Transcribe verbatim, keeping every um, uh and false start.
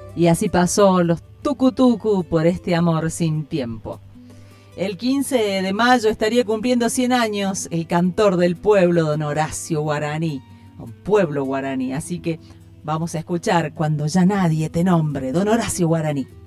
Y así pasó los tucutucu por este amor sin tiempo. El quince de mayo estaría cumpliendo cien años el cantor del pueblo, don Horacio Guaraní, un pueblo guaraní. Así que vamos a escuchar Cuando ya nadie te nombre, don Horacio Guaraní.